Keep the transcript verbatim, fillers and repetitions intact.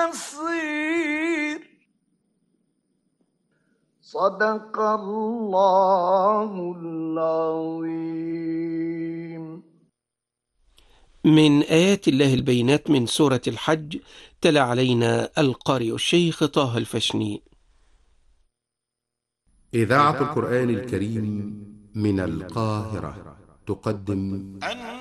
يسير. صدق الله العظيم. من آيات الله البينات من سورة الحج، تلا علينا القارئ الشيخ طه الفشني. إذاعة القرآن الكريم من القاهرة تقدم